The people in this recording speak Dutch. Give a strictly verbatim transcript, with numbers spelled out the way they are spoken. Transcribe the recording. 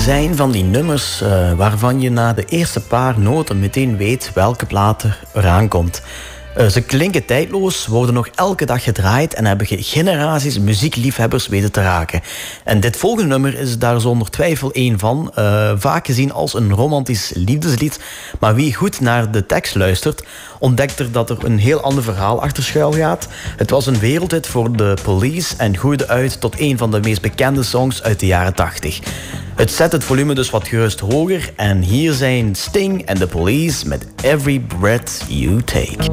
zijn van die nummers uh, waarvan je na de eerste paar noten meteen weet welke plaat er eraan komt. Uh, ze klinken tijdloos, worden nog elke dag gedraaid en hebben generaties muziekliefhebbers weten te raken. En dit volgende nummer is daar zonder twijfel één van. Uh, vaak gezien als een romantisch liefdeslied. Maar wie goed naar de tekst luistert, ontdekt er dat er een heel ander verhaal achter schuil gaat. Het was een wereldhit voor de Police en groeide uit tot een van de meest bekende songs uit de jaren tachtig. Het zet het volume dus wat gerust hoger. En hier zijn Sting en The Police met Every Breath You Take.